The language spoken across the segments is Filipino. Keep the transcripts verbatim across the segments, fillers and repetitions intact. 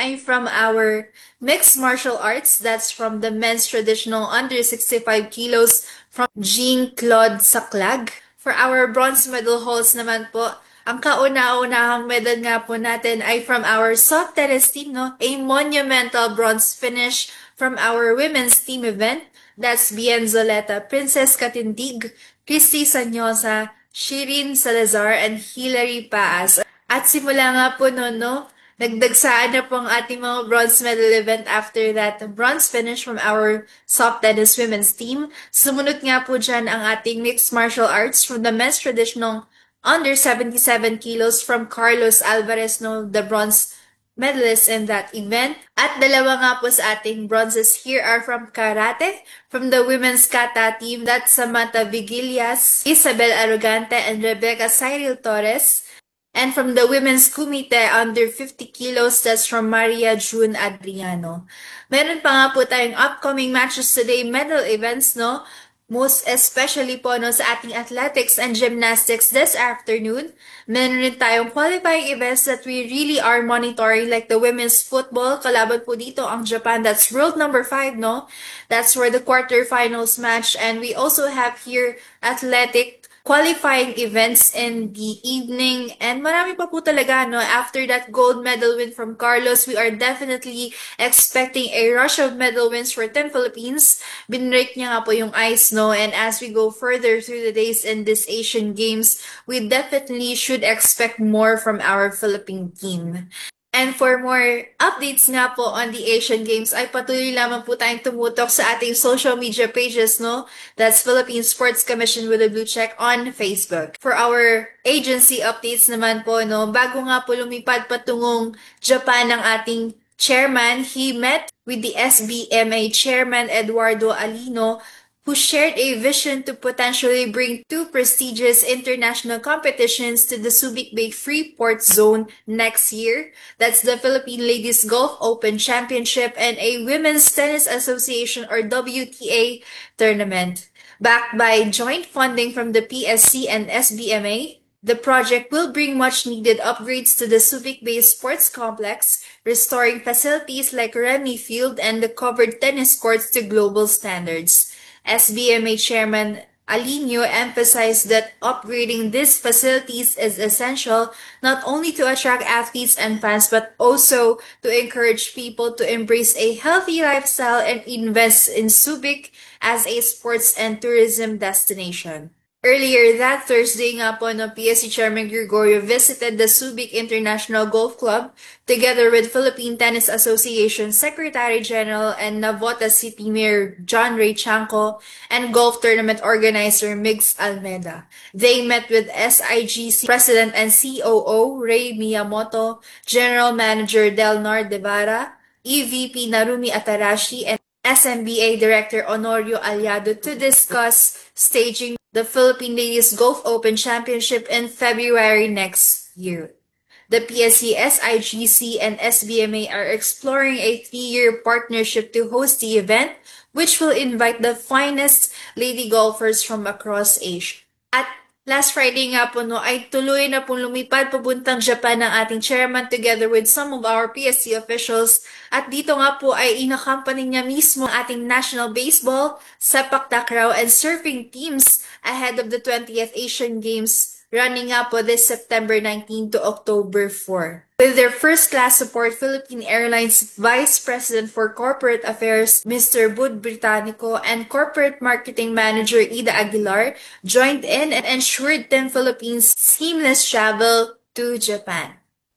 ay from our mixed martial arts. That's from the men's traditional under sixty-five kilos from Jean-Claude Saclag. For our bronze medal hauls naman po, ang kauna-unahang medal nga po natin ay from our soft tennis team, no? A monumental bronze finish from our women's team event. That's Bien Zoleta, Princess Katindig, Christy Sanyosa, Shirin Salazar, and Hilary Paas. At simula nga po no, no, nagdagsaan na po ang ating mga bronze medal event after that bronze finish from our soft tennis women's team. Sumunod nga po dyan ang ating mixed martial arts from the men's traditional under seventy-seven kilos from Carlos Alvarez, no, the bronze medalists in that event. At dalawa nga po sa ating bronzes here are from karate, from the women's kata team, that's Samantha Vigilias, Isabel Arrogante, and Rebecca Cyril Torres. And from the women's kumite under fifty kilos, that's from Maria June Adriano. Meron pa nga po tayong upcoming matches today, medal events, no? Most especially po no, sa ating athletics and gymnastics this afternoon. Meron rin tayong qualifying events that we really are monitoring, like the women's football. Kalaban po dito ang Japan. That's world number five, no? That's where the quarterfinals match. And we also have here athletic qualifying events in the evening. And marami pa po talaga, no? After that gold medal win from Carlos, we are definitely expecting a rush of medal wins for Team Philippines. Binrake niya nga po yung ice, no? And as we go further through the days in this Asian Games, we definitely should expect more from our Philippine team. And for more updates nga po on the Asian Games, ay patuloy lamang po tayong tumutok sa ating social media pages, no? That's Philippine Sports Commission with a blue check on Facebook. For our agency updates naman po, no? Bago nga po lumipad patungong Japan ng ating chairman, he met with the S B M A chairman Eduardo Alino, who shared a vision to potentially bring two prestigious international competitions to the Subic Bay Freeport Zone next year. That's the Philippine Ladies Golf Open Championship and a Women's Tennis Association or W T A tournament. Backed by joint funding from the P S C and S B M A, the project will bring much-needed upgrades to the Subic Bay Sports Complex, restoring facilities like Remy Field and the covered tennis courts to global standards. S B M A Chairman Alino emphasized that upgrading these facilities is essential not only to attract athletes and fans but also to encourage people to embrace a healthy lifestyle and invest in Subic as a sports and tourism destination. Earlier that Thursday nga po, no, P S C Chairman Gregorio visited the Subic International Golf Club together with Philippine Tennis Association Secretary General and Navotas City Mayor John Ray Chanco and golf tournament organizer Migs Almeda. They met with S I G C President and C O O Ray Miyamoto, General Manager Delnar Devara, E V P Narumi Atarashi, and S M B A Director Honorio Aliado to discuss staging the Philippine Ladies Golf Open Championship in February next year. The P S C, S I G C, and S B M A are exploring a three-year partnership to host the event, which will invite the finest lady golfers from across Asia. At last Friday nga po, no, ay tuloy na pong lumipad papuntang Japan ng ating chairman together with some of our P S C officials. At dito nga po ay inaccompany niya mismo ang ating national baseball, sepak takraw, and surfing teams ahead of the twentieth Asian Games running nga po this September nineteenth to October fourth. With their first-class support, Philippine Airlines Vice President for Corporate Affairs, Mister Bud Britannico, and Corporate Marketing Manager Ida Aguilar joined in and ensured Team Philippines seamless travel to Japan.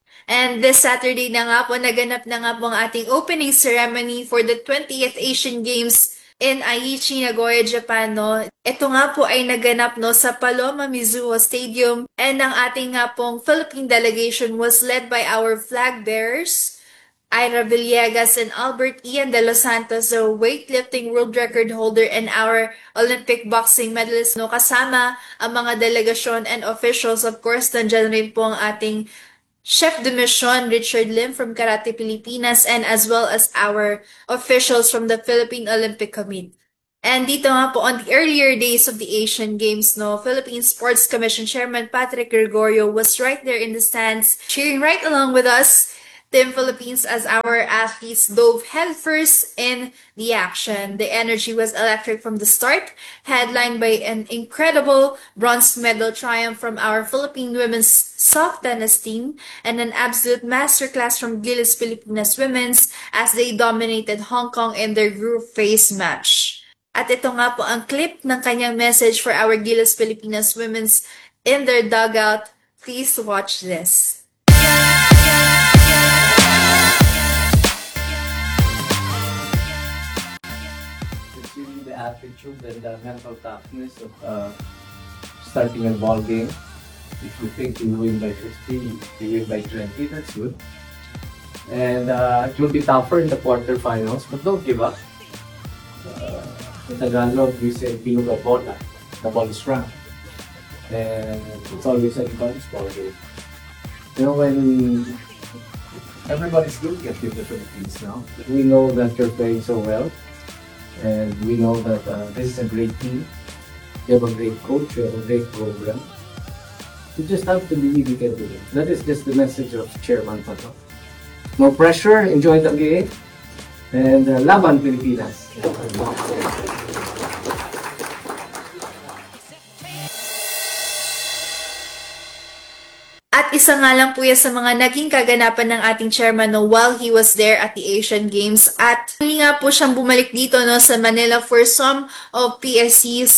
And this Saturday na nga po, naganap na nga po ang ating opening ceremony for the twentieth Asian Games in Aichi, Nagoya, Japan, no? Ito nga po ay naganap, no, sa Paloma Mizuho Stadium, and ang ating nga pong Philippine delegation was led by our flag bearers, Ira Villegas and Albert Ian de los Santos, the weightlifting world record holder and our Olympic boxing medalist, no? Kasama ang mga delegasyon and officials. Of course, nandyan rin po ang ating Chef de Mission, Richard Lim from Karate Pilipinas, and as well as our officials from the Philippine Olympic Committee. And dito nga po, on the earlier days of the Asian Games, no, Philippine Sports Commission Chairman Patrick Gregorio was right there in the stands, cheering right along with us. Team Philippines as our athletes dove headfirst in the action. The energy was electric from the start, headlined by an incredible bronze medal triumph from our Philippine women's soft tennis team and an absolute masterclass from Gilas Pilipinas Women's as they dominated Hong Kong in their group phase match. At ito nga po ang clip ng kanyang message for our Gilas Pilipinas Women's in their dugout. Please watch this. It's really the attitude and the mental toughness of uh, starting a ball game. If you think you win by fifty, you win by twenty, that's good. And uh, it will be tougher in the quarterfinals, but don't give up. Uh, in Tagalog, we say, "Bilog ang bola." The ball is round. And it's always anybody's ball game. You know, when everybody's looking at you in the Philippines now, we know that you're playing so well. And we know that uh, this is a great team. You have a great coach, you have a great program. You just have to believe you can do it. That is just the message of Chairman Pato. No pressure, enjoy the game, and uh, laban Pilipinas. At isa nga lang po yan sa mga naging kaganapan ng ating chairman no, while he was there at the Asian Games. At hindi nga po siyang bumalik dito no, sa Manila for some of P S C's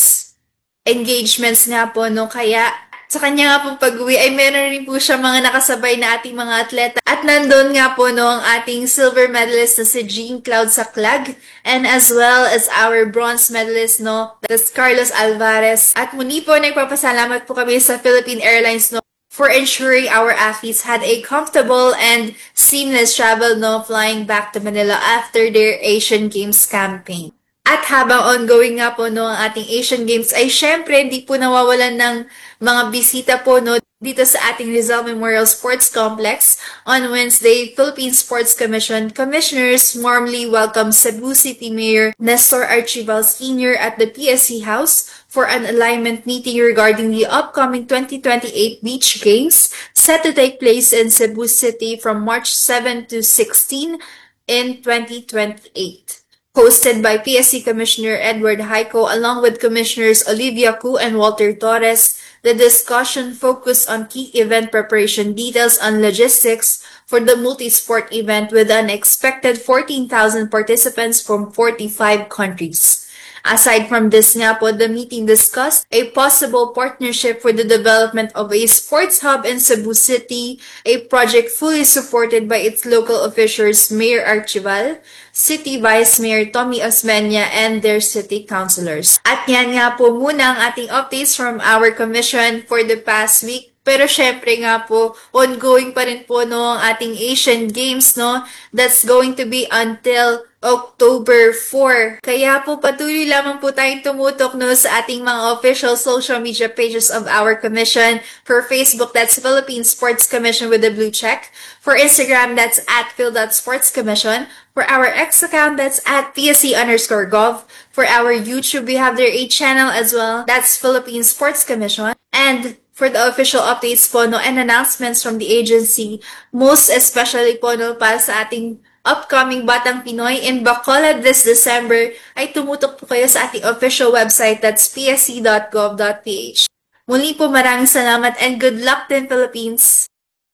engagements nga po. No, kaya sa kanya nga pong pag-uwi ay meron rin po siya mga nakasabay na ating mga atleta. At nandun nga po no, ang ating silver medalist na si Jean Claude Saclag and as well as our bronze medalist no, that's Carlos Alvarez. At muli po nagpapasalamat po kami sa Philippine Airlines no, for ensuring our athletes had a comfortable and seamless travel no flying back to Manila after their Asian Games campaign. At habang ongoing nga po no ang ating Asian Games ay syempre hindi po nawawalan ng mga bisita po no dito sa ating Rizal Memorial Sports Complex. On Wednesday, Philippine Sports Commission commissioners warmly welcomed Cebu City Mayor Nestor Archibald Senior at the P S C House for an alignment meeting regarding the upcoming twenty twenty-eight Beach Games set to take place in Cebu City from March seventh to sixteenth in twenty twenty-eight. Hosted by P S C Commissioner Edward Haico along with Commissioners Olivia Cu and Walter Torres, the discussion focused on key event preparation details and logistics for the multi-sport event with an expected fourteen thousand participants from forty-five countries. Aside from this nga po, the meeting discussed a possible partnership for the development of a sports hub in Cebu City, a project fully supported by its local officials Mayor Archival, City Vice Mayor Tommy Osmeña, and their city councilors. At yan nga po muna ang ating updates from our commission for the past week. Pero syempre nga po, ongoing pa rin po no, ang ating Asian Games, no? That's going to be until October fourth. Kaya po patuloy lamang po tayong tumutok no, sa ating mga official social media pages of our commission. For Facebook, that's Philippine Sports Commission with a blue check. For Instagram, that's at phil.sportscommission. For our X account, that's at PSC underscore gov. For our YouTube, we have their A channel as well. That's Philippine Sports Commission. And for the official updates po no, and announcements from the agency, most especially po no, para sa ating upcoming Batang Pinoy in Bacolod this December, ay tumutok po kayo sa ating official website, that's p s c dot gov dot p h. Muli po maraming salamat and good luck din Philippines!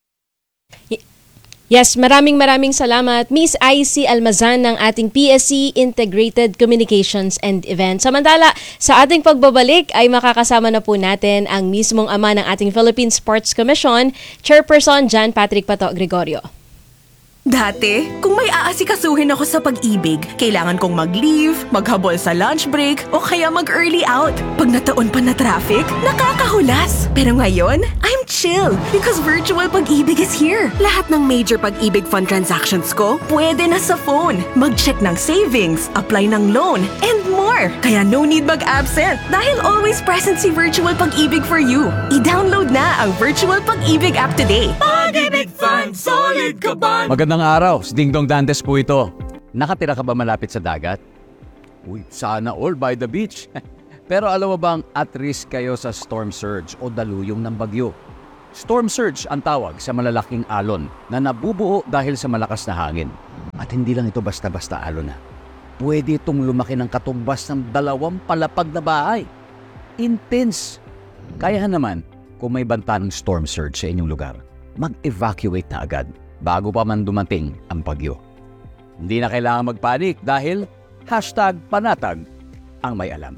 Yes, maraming maraming salamat Miss I C Almazan ng ating P S C Integrated Communications and Events. Samantala, sa ating pagbabalik ay makakasama na po natin ang mismong ama ng ating Philippine Sports Commission, Chairperson John Patrick Pato Gregorio. Dati, kung may aasikasuhin ako sa pag-ibig, kailangan kong mag-leave, maghabol sa lunch break, o kaya mag-early out. Pag nataon pa na traffic, nakakahulas. Pero ngayon, I'm chill because virtual pag-ibig is here. Lahat ng major pag-ibig fund transactions ko, pwede na sa phone. Mag-check ng savings, apply ng loan, and more. Kaya no need mag-absent dahil always present si Virtual Pag-ibig for you. I-download na ang Virtual Pag-ibig app today. Pag-ibig Fund, solid ka ba? Magandang araw, si Ding Dong Dantes po ito. Nakatira ka ba malapit sa dagat? Uy, sana all by the beach. Pero alam mo bang at risk kayo sa storm surge o daluyong ng bagyo? Storm surge ang tawag sa malalaking alon na nabubuo dahil sa malakas na hangin. At hindi lang ito basta-basta alon na. Pwede itong lumaki ng katumbas ng dalawang palapag na bahay. Intense! Kaya naman, kung may banta ng storm surge sa inyong lugar, mag-evacuate na agad bago pa man dumating ang bagyo. Hindi na kailangan magpanik dahil hashtag panatag ang may alam.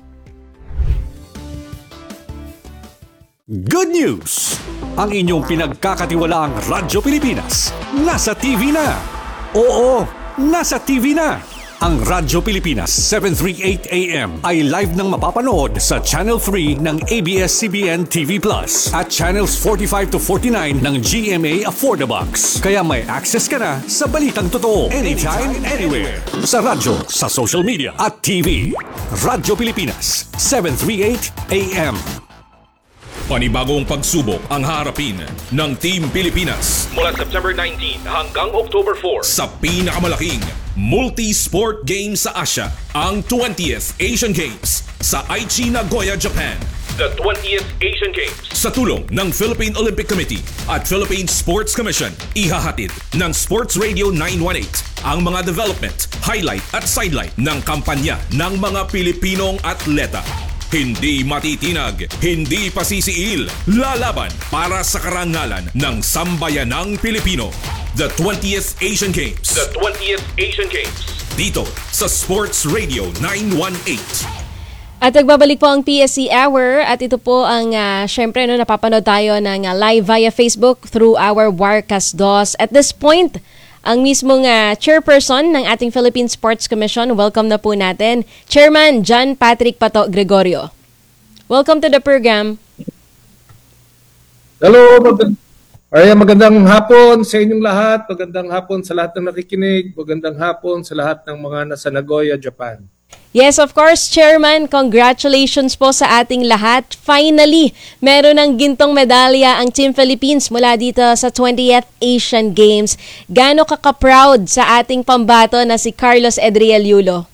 Good news! Ang inyong pinagkakatiwalaang Radyo Pilipinas nasa T V na. Oo, nasa T V na. Ang Radyo Pilipinas seven thirty-eight A M ay live nang mapapanood sa Channel three ng A B S C B N T V Plus at Channels forty-five to forty-nine ng G M A Affordabox. Kaya may access ka na sa balitang totoo anytime, anywhere. Sa radyo, sa social media at T V. Radyo Pilipinas seven thirty-eight A M. Panibagong pagsubok ang haharapin ng Team Pilipinas mula September nineteenth hanggang October fourth sa pinakamalaking multi-sport games sa Asia, ang twentieth Asian Games sa Aichi, Nagoya, Japan. The twentieth Asian Games. Sa tulong ng Philippine Olympic Committee at Philippine Sports Commission, ihahatid ng Sports Radio nine one eight ang mga development, highlight at sidelight ng kampanya ng mga Pilipinong atleta. Hindi matitinag, hindi pasisiil, lalaban para sa karangalan ng sambayanang Pilipino. The twentieth Asian Games. The twentieth Asian Games. Dito sa Sports Radio nine one eight. At nagbabalik po ang P S C Hour at ito po ang uh, syempre no, napapanood tayo ng uh, live via Facebook through our Warcast DOS. At this point, ang mismong uh, chairperson ng ating Philippine Sports Commission, welcome na po natin, Chairman John Patrick Pato Gregorio. Welcome to the program. Hello, mag- Ay, magandang hapon sa inyong lahat, magandang hapon sa lahat ng nakikinig, magandang hapon sa lahat ng mga nasa Nagoya, Japan. Yes, of course, Chairman. Congratulations po sa ating lahat. Finally, meron ng gintong medalya ang Team Philippines mula dito sa twentieth Asian Games. Gaano ka ka-proud sa ating pambato na si Carlos Edriel Yulo?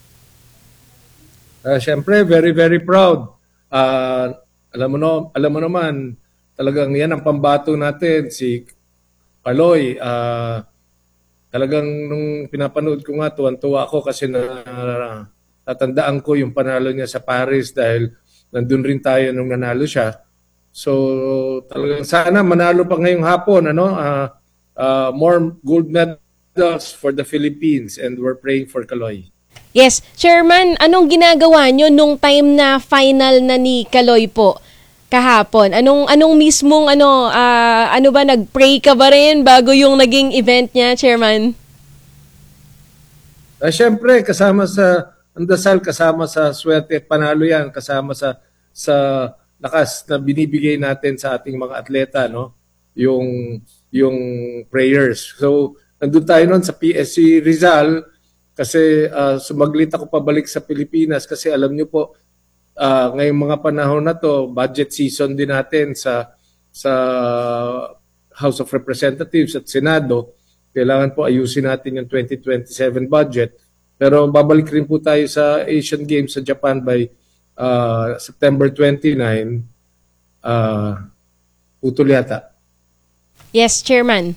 Uh, Siyempre, very, very proud. Uh, alam mo no, alam mo naman, talagang yan ang pambato natin, si Kaloy. Uh, talagang nung pinapanood ko nga, tuwan-tuwa ako kasi na uh, tatandaan ko yung panalo niya sa Paris dahil nandun rin tayo nung nanalo siya. So talagang sana manalo pa ngayong hapon, ano, uh, uh, more gold medals for the Philippines, and we're praying for Kaloy. Yes, Chairman, anong ginagawa nyo nung time na final na ni Kaloy po kahapon? Anong anong mismong ano uh, ano ba, nag-pray ka ba rin bago yung naging event niya, Chairman? Uh, Siyempre, kasama sa ang dasal, kasama sa swerte at panalo yan, kasama sa sa lakas na binibigay natin sa ating mga atleta, no? Yung yung prayers. So, nandun tayo noon sa P S C Rizal kasi uh, sumaglit ako pabalik sa Pilipinas kasi alam niyo po, uh, ngayong mga panahon na to, budget season din natin sa sa House of Representatives at Senado. Kailangan po ayusin natin yung twenty twenty-seven budget. Pero babalik rin po tayo sa Asian Games sa Japan by uh, September twenty-ninth. Uh, utol yata. Yes, Chairman.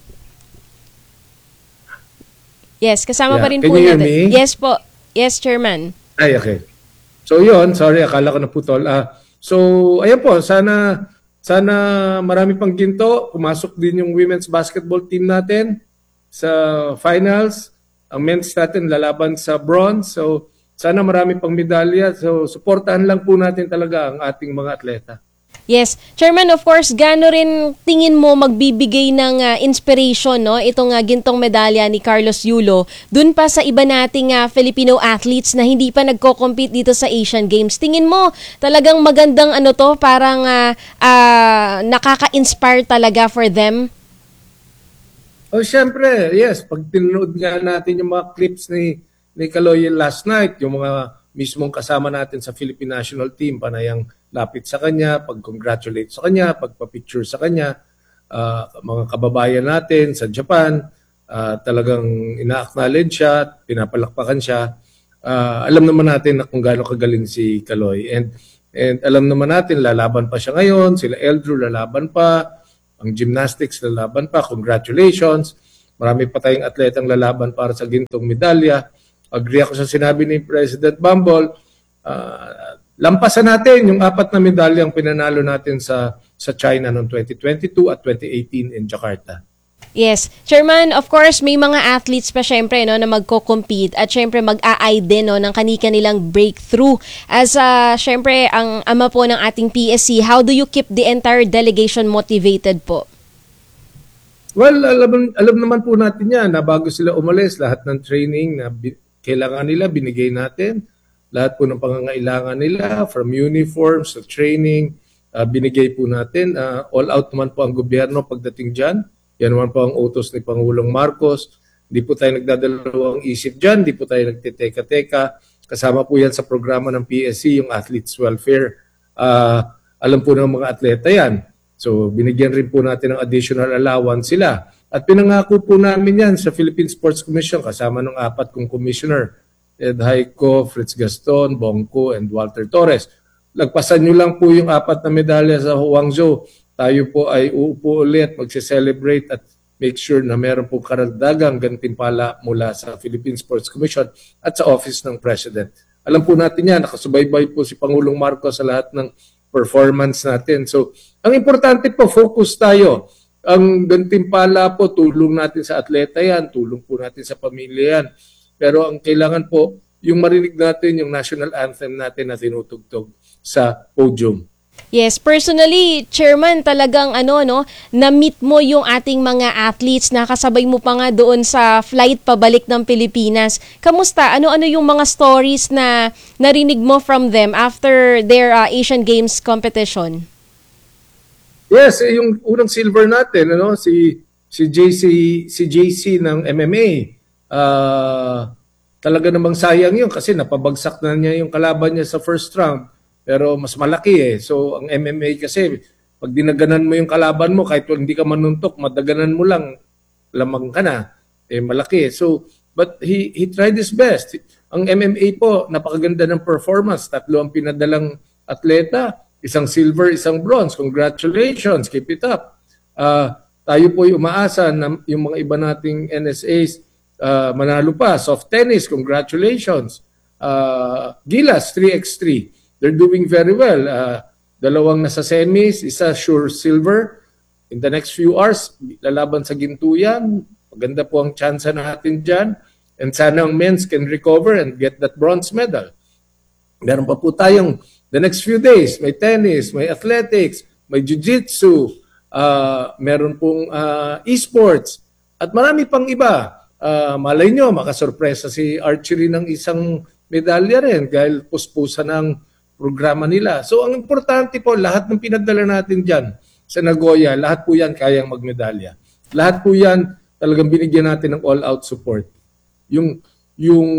Yes, kasama Yeah. pa rin Can po you hear natin. me? Yes po. Yes, Chairman. Ay, okay. So yun, sorry, akala ko naputol. Uh, so, ayan po, sana sana marami pang ginto. Pumasok din yung women's basketball team natin sa finals. Ang men's natin lalaban sa bronze. So, sana marami pang medalya. So, suportahan lang po natin talaga ang ating mga atleta. Yes. Chairman, of course, gaano rin tingin mo magbibigay ng uh, inspiration, no? Itong uh, gintong medalya ni Carlos Yulo dun pa sa iba nating uh, Filipino athletes na hindi pa nagko-compete dito sa Asian Games. Tingin mo talagang magandang ano to, parang uh, uh, nakaka-inspire talaga for them? Oh, syempre, yes. Pag tinunod nga natin yung mga clips ni, ni Kaloy last night, yung mga mismong kasama natin sa Philippine National Team, panayang lapit sa kanya, pag-congratulate sa kanya, pagpa-picture sa kanya, uh, mga kababayan natin sa Japan, uh, talagang ina-acknowledge siya, pinapalakpakan siya. Uh, alam naman natin na kung gaano kagaling si Kaloy. And, and alam naman natin, lalaban pa siya ngayon, sila Eldrew lalaban pa, Ang gymnastics lalaban pa, congratulations. Marami pa tayong atletang lalaban para sa gintong medalya. Agree ako sa sinabi ni President Bumble. Uh, lampasan natin yung apat na medalyang pinanalo natin sa sa China noong twenty twenty-two at twenty eighteen in Jakarta. Yes. Chairman, of course, may mga athletes pa syempre no, na magko-compete at syempre mag-a-eye din no, ng kani-kanilang breakthrough. As uh, syempre, ang ama po ng ating P S C, how do you keep the entire delegation motivated po? Well, alam, alam naman po natin yan na bago sila umalis, lahat ng training na bi- kailangan nila, binigay natin. Lahat po ng pangangailangan nila, from uniforms to training, uh, binigay po natin. Uh, all out naman po ang gobyerno pagdating dyan. Yan naman po ang utos ni Pangulong Marcos. Hindi po tayo nagdadalawang isip dyan, hindi po tayo nagtiteka-teka. Kasama po yan sa programa ng P S C, yung Athletes Welfare. Uh, alam po ng mga atleta yan. So binigyan rin po natin ng additional allowance sila. At pinangako po namin yan sa Philippine Sports Commission kasama ng apat kong commissioner, Ed Haico, Fritz Gaston, Bongko, and Walter Torres. Lagpasan nyo lang po yung apat na medalya sa Guangzhou. Tayo po ay uupo ulit, magse-celebrate at make sure na meron po karagdagang gantimpala mula sa Philippine Sports Commission at sa Office ng President. Alam po natin yan, nakasubaybay po si Pangulong Marcos sa lahat ng performance natin. So, ang importante po, focus tayo. Ang gantimpala po, tulong natin sa atleta yan, tulong po natin sa pamilya yan. Pero ang kailangan po, yung marinig natin, yung national anthem natin na tinutugtog sa podium. Yes, personally, Chairman, talagang ano no, na-meet mo yung ating mga athletes, nakasabay mo pa nga doon sa flight pabalik ng Pilipinas. Kamusta? Ano-ano yung mga stories na narinig mo from them after their uh, Asian Games competition? Yes, eh, yung unang silver natin, ano, si si J C si J C ng M M A. Uh, talaga namang sayang yun kasi napabagsak na niya yung kalaban niya sa first round. Pero mas malaki eh. So, ang M M A kasi, pag dinaganan mo yung kalaban mo, kahit hindi ka manuntok, madaganan mo lang, lamang ka na. Eh, malaki. So, but he he tried his best. Ang M M A po, napakaganda ng performance. Tatlo ang pinadalang atleta. Isang silver, isang bronze. Congratulations. Keep it up. Uh, tayo po yung umaasa na yung mga iba nating N S As uh, manalo pa. Soft tennis, congratulations. Uh, Gilas, three by three. They're doing very well. Uh, dalawang nasa semis, isa sure silver. In the next few hours, lalaban sa ginto yan. Maganda po ang chance natin dyan. And sana ang men's can recover and get that bronze medal. Meron pa po tayong the next few days. May tennis, may athletics, may jiu-jitsu, uh, meron pong uh, esports, at marami pang iba. Uh, malay nyo, makasurpresa si archery ng isang medalya rin dahil puspusan ng programa nila. So ang importante po, lahat ng pinadala natin dyan sa Nagoya, lahat po yan kayang magmedalya. Lahat po yan talagang binigyan natin ng all-out support. Yung, yung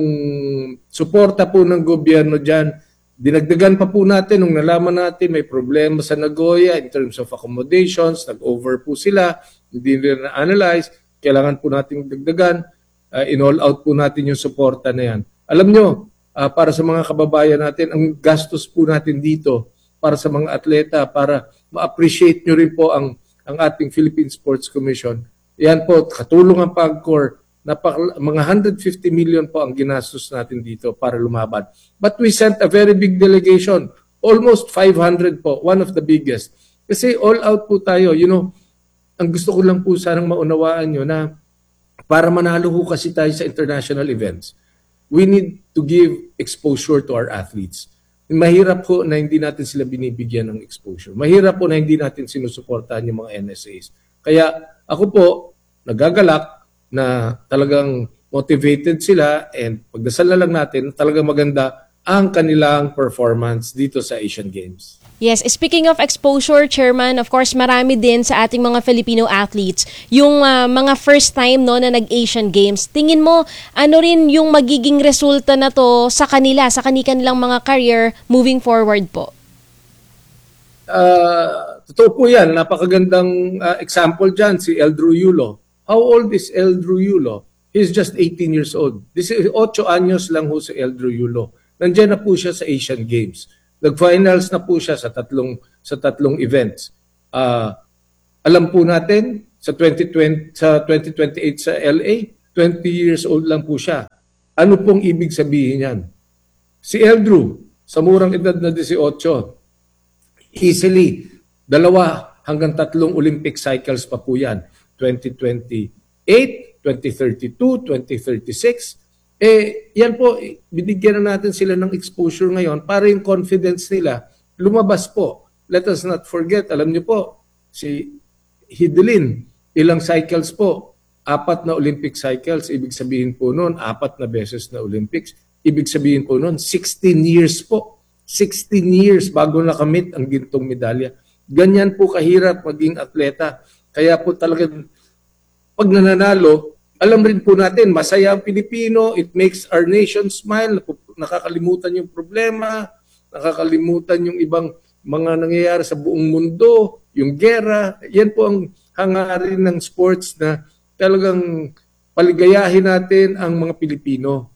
suporta po ng gobyerno dyan, dinagdagan pa po natin nung nalaman natin may problema sa Nagoya in terms of accommodations, nag-over po sila, hindi nila na-analyze, kailangan po natin dagdagan, uh, in-all out po natin yung suporta na yan. Alam nyo, Uh, para sa mga kababayan natin, ang gastos po natin dito para sa mga atleta, para ma-appreciate nyo rin po ang, ang ating Philippine Sports Commission. Yan po, katulong ang PAGCOR, napak- mga one hundred fifty million po ang ginastos natin dito para lumaban. But we sent a very big delegation, almost five hundred po, one of the biggest. Kasi all out po tayo, you know, ang gusto ko lang po sanang maunawaan nyo na para manalo ho kasi tayo sa international events, we need to give exposure to our athletes. Mahirap po na hindi natin sila binibigyan ng exposure. Mahirap po na hindi natin sinusuportahan yung mga N S As. Kaya ako po, nagagalak na talagang motivated sila and pagdasal na lang natin, talagang maganda ang kanilang performance dito sa Asian Games. Yes, speaking of exposure, Chairman, of course, marami din sa ating mga Filipino athletes yung uh, mga first time no na nag-Asian Games. Tingin mo, ano rin yung magiging resulta na to sa kanila, sa kanilang mga career moving forward po? Uh, totoo po yan. Napakagandang uh, example dyan, si Eldrew Yulo. How old is Eldrew Yulo? He's just eighteen years old. This is eight anyos lang ho si Eldrew Yulo. Nandiyan na po siya sa Asian Games. Nag-finals na po siya sa tatlong sa tatlong events. Uh, Alam po natin, sa twenty twenty, sa twenty twenty-eight sa L A, twenty years old lang po siya. Ano pong ibig sabihin yan? Si Eldrew, sa murang edad na eighteen, easily, dalawa hanggang tatlong Olympic cycles pa po yan. twenty twenty-eight, twenty thirty-two, twenty thirty-six. Eh, yan po, binigyan na natin sila ng exposure ngayon para yung confidence nila lumabas po. Let us not forget, alam niyo po, si Hidilyn, ilang cycles po? Apat na Olympic cycles. Ibig sabihin po noon, apat na beses na Olympics. Ibig sabihin po noon, sixteen years po. sixteen years bago nakamit ang gintong medalya. Ganyan po kahirap maging atleta. Kaya po talagang pag nananalo, alam rin po natin, masaya ang Pilipino, it makes our nation smile, nakakalimutan yung problema, nakakalimutan yung ibang mga nangyayari sa buong mundo, yung gera. Yan po ang hangarin ng sports na talagang paligayahin natin ang mga Pilipino.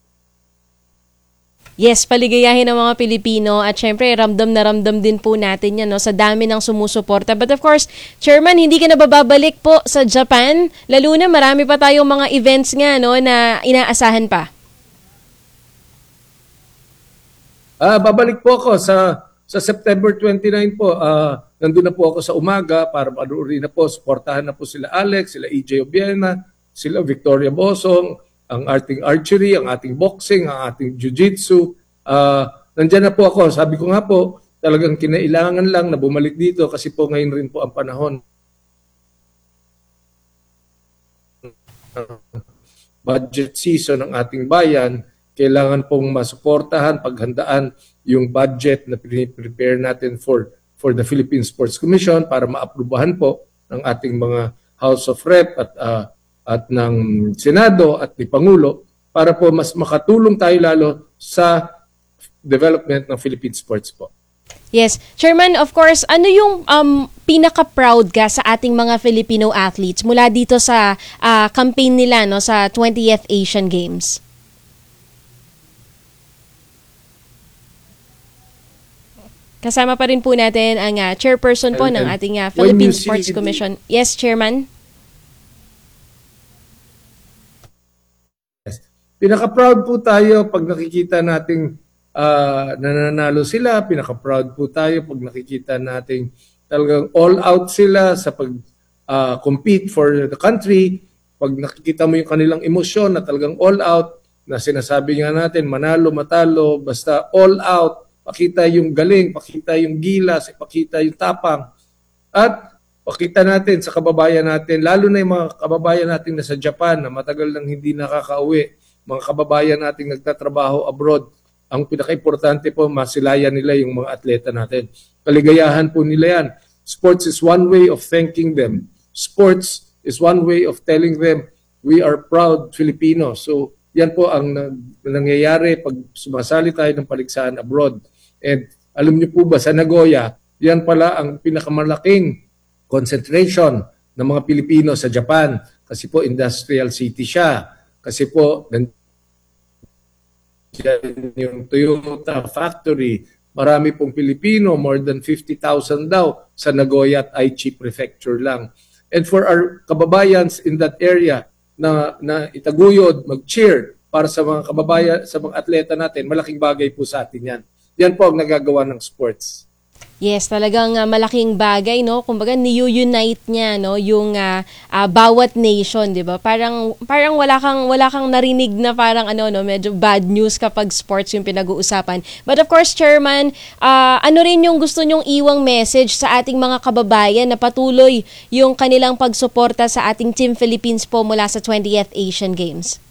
Yes, paligayahin ng mga Pilipino at syempre ramdam na ramdam din po natin yan, no, sa dami ng sumusuporta. But of course, Chairman, hindi ka na bababalik po sa Japan, lalo na marami pa tayong mga events nga, no, na inaasahan pa. Ah, babalik po ako sa sa September twenty-nine po. Ah, nandun na po ako sa umaga para panuorin na po, suportahan na po sila Alex, sila E J Obiena, sila Victoria Bosong, ang ating archery, ang ating boxing, ang ating jiu-jitsu. Uh, nandyan na po ako. Sabi ko nga po, talagang kinailangan lang na bumalik dito kasi po ngayon rin po ang panahon. Budget season ng ating bayan, kailangan pong masuportahan, paghandaan yung budget na prepare natin for for the Philippine Sports Commission para maaprubahan po ng ating mga House of Rep at uh, at ng Senado at ni Pangulo para po mas makatulong tayo lalo sa development ng Philippine sports po. Yes. Chairman, of course, ano yung um, pinaka-proud ka sa ating mga Filipino athletes mula dito sa uh, campaign nila, no, sa twentieth Asian Games? Kasama pa rin po natin ang uh, chairperson po and, ng ating uh, Philippine Sports Commission. Yes, Chairman? Pinaka-proud po tayo pag nakikita nating uh, nananalo sila. Pinaka-proud po tayo pag nakikita nating talagang all out sila sa pag-compete uh, for the country. Pag nakikita mo yung kanilang emosyon na talagang all out, na sinasabi nga natin, manalo, matalo, basta all out, pakita yung galing, pakita yung gilas, pakita yung tapang. At pakita natin sa kababayan natin, lalo na yung mga kababayan natin na sa Japan na matagal nang hindi nakakauwi, mga kababayan nating nagtatrabaho abroad, ang pinaka-importante po, masilayan nila yung mga atleta natin. Kaligayahan po nila yan. Sports is one way of thanking them. Sports is one way of telling them, we are proud Filipinos. So, yan po ang nangyayari pag sumasali tayo ng paligsahan abroad. And alam niyo po ba, sa Nagoya, yan pala ang pinakamalaking concentration ng mga Pilipino sa Japan. Kasi po, industrial city siya. Kasi po, yung Toyota factory, marami pong Pilipino, more than fifty thousand daw sa Nagoya at Aichi Prefecture lang. And for our kababayans in that area na, na itaguyod, mag-cheer para sa mga kababayan, sa mga atleta natin, malaking bagay po sa atin yan. Yan po ang nagagawa ng sports. Yes, talagang uh, malaking bagay, no? Kumbaga ni-unite niya, no, yung uh, uh, bawat nation, 'di ba? Parang parang wala kang wala kang narinig na parang ano, no, medyo bad news kapag sports yung pinag-uusapan. But of course, Chairman, uh, ano rin yung gusto nyong iwang message sa ating mga kababayan na patuloy yung kanilang pagsuporta sa ating Team Philippines po mula sa twentieth Asian Games?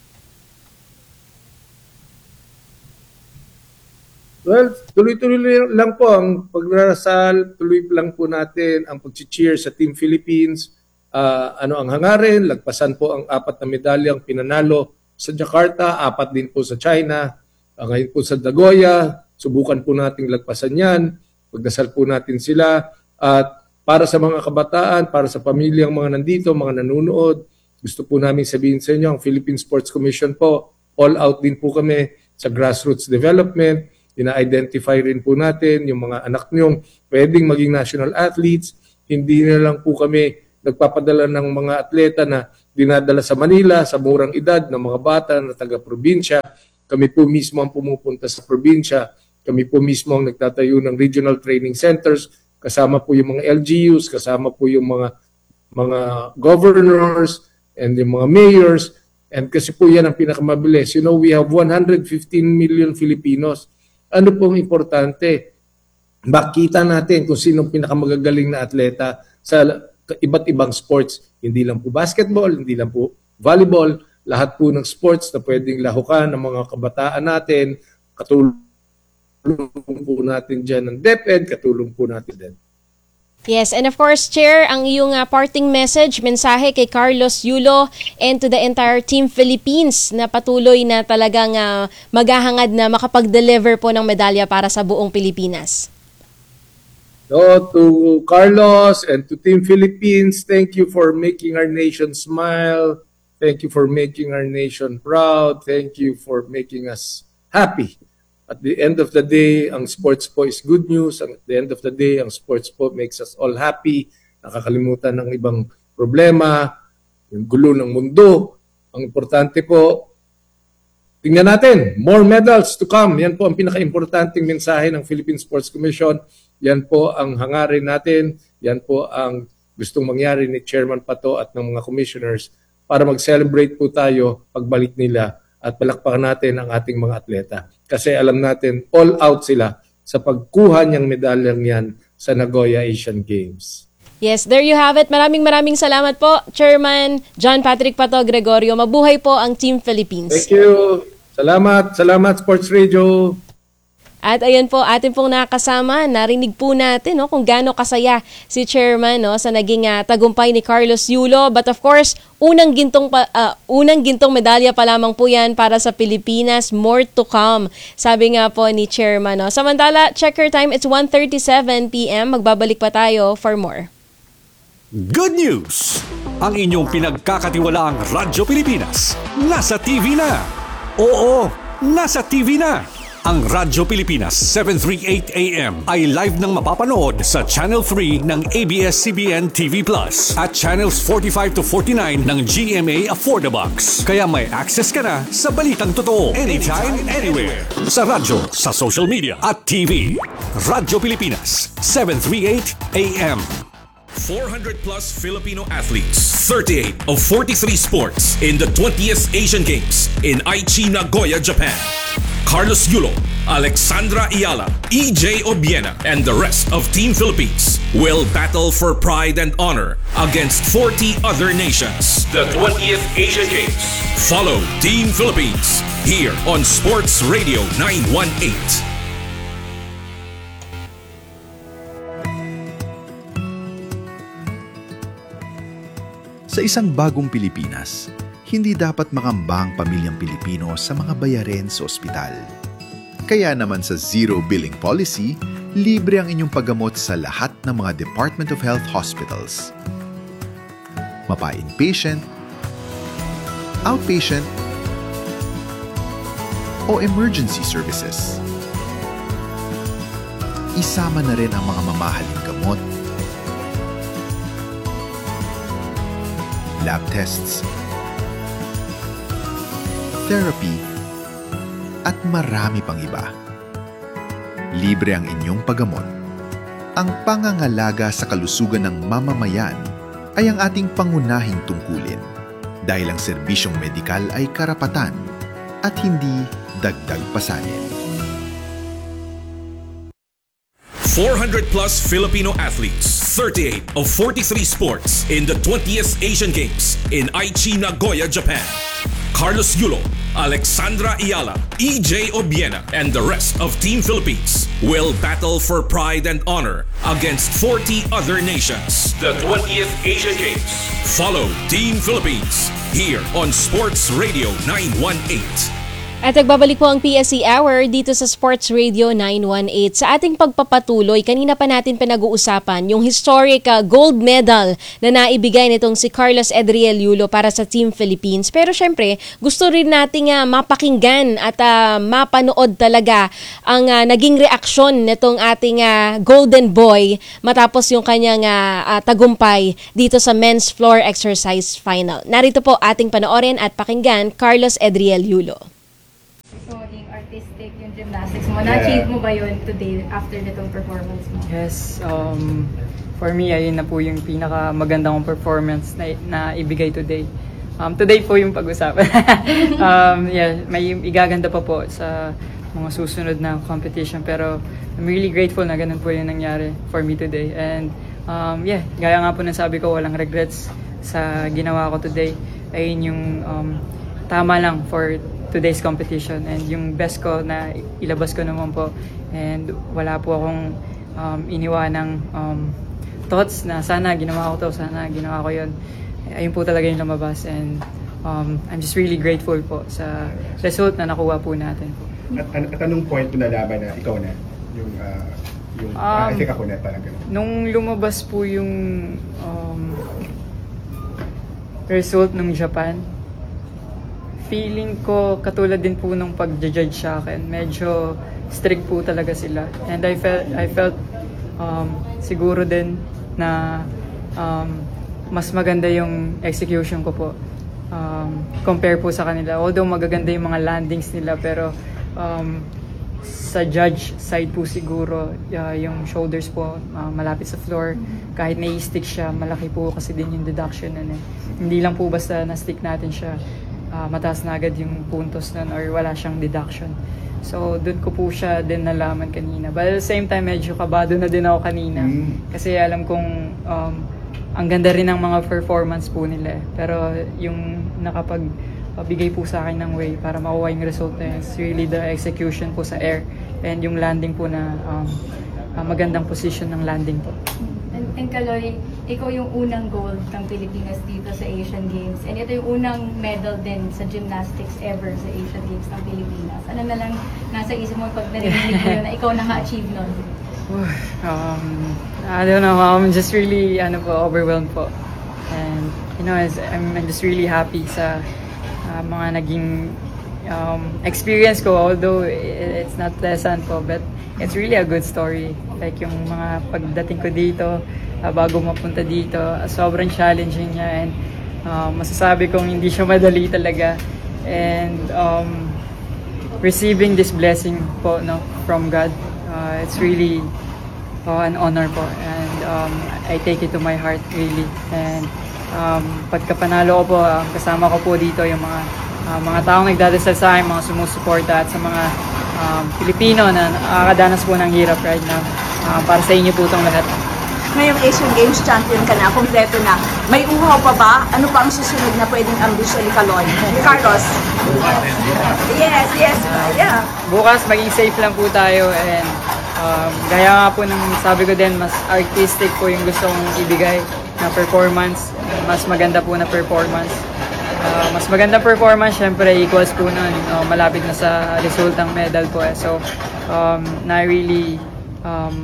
Well, tuloy-tuloy lang po ang pagrarasal, tuloy lang po natin ang pag-cheer sa Team Philippines. Uh, ano ang hangarin, lagpasan po ang apat na medalyang pinanalo sa Jakarta, apat din po sa China, uh, ngayon po sa Nagoya, subukan po nating lagpasan yan, pagdasal po natin sila. At para sa mga kabataan, para sa pamilyang mga nandito, mga nanonood, gusto po namin sabihin sa inyo, ang Philippine Sports Commission po, all out din po kami sa grassroots development. Ina-identify rin po natin yung mga anak nyong pwedeng maging national athletes. Hindi na lang po kami nagpapadala ng mga atleta na dinadala sa Manila sa murang edad ng mga bata na taga-probinsya. Kami po mismo ang pumupunta sa probinsya. Kami po mismo ang nagtatayo ng regional training centers. Kasama po yung mga L G Us, kasama po yung mga mga governors and yung mga mayors. And kasi po yan ang pinakamabilis. You know, we have one hundred fifteen million Filipinos. Ano pong importante? Makita natin kung sinong pinakamagagaling na atleta sa iba't ibang sports. Hindi lang po basketball, hindi lang po volleyball, lahat po ng sports na pwedeng lahukan ng mga kabataan natin. Katulong po natin dyan ng DepEd, katulong po natin din. Yes, and of course, Chair, ang iyong uh, parting message, mensahe kay Carlos Yulo and to the entire Team Philippines na patuloy na talagang uh, maghahangad na makapag-deliver po ng medalya para sa buong Pilipinas. So, to Carlos and to Team Philippines, thank you for making our nation smile. Thank you for making our nation proud. Thank you for making us happy. At the end of the day, ang sports po is good news. At the end of the day, ang sports po makes us all happy. Nakakalimutan ng ibang problema, yung gulo ng mundo. Ang importante po, tingnan natin, more medals to come. Yan po ang pinaka-importanting mensahe ng Philippine Sports Commission. Yan po ang hangarin natin. Yan po ang gustong mangyari ni Chairman Pato at ng mga commissioners para mag-celebrate po tayo pagbalik nila at palakpakan natin ang ating mga atleta. Kasi alam natin, all out sila sa pagkuha niyang medalyang yan sa Nagoya Asian Games. Yes, there you have it. Maraming maraming salamat po, Chairman John Patrick Pato Gregorio. Mabuhay po ang Team Philippines. Thank you. Salamat. Salamat, Sports Radio. At ayun po, atin pong nakasama, narinig po natin no, kung gaano kasaya si Chairman no, sa naging uh, tagumpay ni Carlos Yulo. But of course, unang gintong, pa, uh, unang gintong medalya pa lamang po yan para sa Pilipinas. More to come, sabi nga po ni Chairman. No. Samantala, checker time, it's one thirty-seven p.m. Magbabalik pa tayo for more. Good news! Ang inyong pinagkakatiwalaang Radyo Pilipinas, nasa T V na! Oo, nasa T V na! Ang Radyo Pilipinas seven thirty-eight A M ay live nang mapapanood sa Channel three ng A B S C B N T V Plus at Channels forty-five to forty-nine ng G M A Affordabox. Kaya may access ka na sa balitang totoo anytime, anywhere. Sa radyo, sa social media at T V. Radyo Pilipinas seven thirty-eight A M. four hundred plus Filipino athletes, thirty-eight of forty-three sports in the twentieth Asian Games in Aichi, Nagoya, Japan. Carlos Yulo, Alexandra Ayala, E J Obiena, and the rest of Team Philippines will battle for pride and honor against forty other nations. The twentieth Asian Games. Follow Team Philippines here on Sports Radio nine one eight. Sa isang bagong Pilipinas, hindi dapat makambang pamilyang Pilipino sa mga bayarin sa ospital. Kaya naman sa Zero Billing Policy, libre ang inyong paggamot sa lahat ng mga Department of Health hospitals. Mapa-inpatient, outpatient, o emergency services. Isama na rin ang mga mamahaling gamot, lab tests, therapy, at marami pang iba. Libre ang inyong paggamot. Ang pangangalaga sa kalusugan ng mamamayan ay ang ating pangunahing tungkulin dahil ang serbisyong medikal ay karapatan at hindi dagdag pasanin. four hundred plus Filipino athletes, thirty-eight of forty-three sports in the twentieth Asian Games in Aichi, Nagoya, Japan. Carlos Yulo, Alexandra Ayala, E J Obiena, and the rest of Team Philippines will battle for pride and honor against forty other nations. The twentieth Asian Games. Follow Team Philippines here on Sports Radio nine one eight. At nagbabalik po ang P S C Hour dito sa Sports Radio nine one eight. Sa ating pagpapatuloy, kanina pa natin pinag-uusapan yung historic uh, gold medal na naibigay nitong si Carlos Edriel Yulo para sa Team Philippines. Pero syempre, gusto rin nating uh, mapakinggan at uh, mapanood talaga ang uh, naging reaksyon nitong ating uh, golden boy matapos yung kanyang uh, uh, tagumpay dito sa men's floor exercise final. Narito po ating panoorin at pakinggan Carlos Edriel Yulo. So, yung artistic, yung gymnastics mo, na-achieve mo ba yun today after nitong performance mo? Yes, um, for me, ayun na po yung pinaka-magandang performance na, na ibigay today. Um, today po yung pag-usapan. um, yeah, may igaganda pa po sa mga susunod na competition, pero I'm really grateful na ganun po yung nangyari for me today. And um, yeah, gaya nga po ng sabi ko, walang regrets sa ginawa ko today. Ayun yung um, tama lang for today's competition, and yung best ko na ilabas ko naman po, and wala po akong um, iniwanang um, thoughts na sana ginawa ko to, sana ginawa ko yun. Ayun po talaga yung lumabas, and um, I'm just really grateful po sa result na nakuha po natin po. At, at, at anong point mo nalaman na ikaw na yung uh, yung um, I think ako na parang ganun? Nung lumabas po yung um, result ng Japan, feeling ko katulad din po nung pag-judge sa akin. Medyo strict po talaga sila. And I felt I felt um, siguro din na um, mas maganda yung execution ko po um, compare po sa kanila. Although magaganda yung mga landings nila, pero um, sa judge side po siguro uh, yung shoulders po uh, malapit sa floor. Kahit nai-stick siya, malaki po kasi din yung deduction nun eh. Hindi lang po basta na-stick natin siya, Uh, mataas na agad yung puntos nun or wala siyang deduction. So, doon ko po siya din nalaman kanina. But at the same time, medyo kabado na din ako kanina. Mm. Kasi alam kong um, ang ganda rin ng mga performance po nila. Pero yung nakapagbigay po sa akin ng way para makuha yung result na is really the execution po sa air and yung landing po na um, uh, magandang position ng landing po. And, and Kaloy, ikaw yung unang gold ng Pilipinas dito sa Asian Games. And ito yung unang medal din sa gymnastics ever sa Asian Games ng Pilipinas. Ano na lang nasa isip mo pag narinig mo yun na ikaw naka-achieve nun? um, I don't know, I'm just really ano po, overwhelmed po. And you know, as, I'm, I'm just really happy sa uh, mga naging um, experience ko. Although it, it's not pleasant po, but it's really a good story. Like yung mga pagdating ko dito, uh, bago mapunta dito, uh, sobrang challenging niya, and uh, masasabi kong hindi siya madali talaga. And um, receiving this blessing po no, from God, uh, it's really uh, an honor po. And um, I take it to my heart really. And um, pagkapanalo ko po, uh, kasama ko po dito yung mga uh, mga taong nagdadasal sa akin, mga sumusuporta, at sa mga um, Pilipino na nakakadanas po ng hirap right now. Uh, para sa inyo po itong lahat. Ngayong Asian Games champion ka na, kompleto na. May uhaw pa ba? Ano pa ang susunod na pwedeng ambisyon ni Kaloy? Carlos? Yes, yes. Uh, yeah. Bukas, maging safe lang po tayo, and um, gaya nga po ng sabi ko din, mas artistic po yung gusto kong ibigay na performance. Mas maganda po na performance. Uh, mas maganda performance, syempre equals po nun. Uh, malapit na sa resultang medal po eh. So, um, na really um,